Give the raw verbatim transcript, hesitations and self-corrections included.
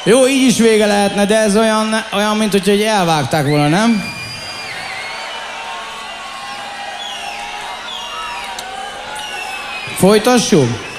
Jó, így is vége lehetne, de ez olyan, olyan mint hogy elvágták volna, nem? Folytassuk?